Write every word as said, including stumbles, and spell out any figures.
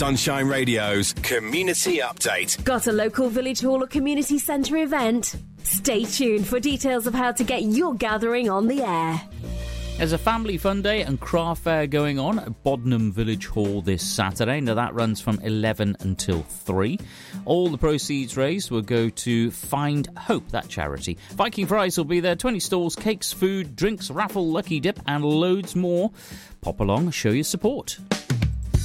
Sunshine Radio's Community Update. Got a local village hall or community centre event? Stay tuned for details of how to get your gathering on the air. There's a family fun day and craft fair going on at Bodnam Village Hall this Saturday. Now that runs from eleven until three. All the proceeds raised will go to Find Hope, that charity. Viking Fries will be there. twenty stalls, cakes, food, drinks, raffle, lucky dip and loads more. Pop along, show your support.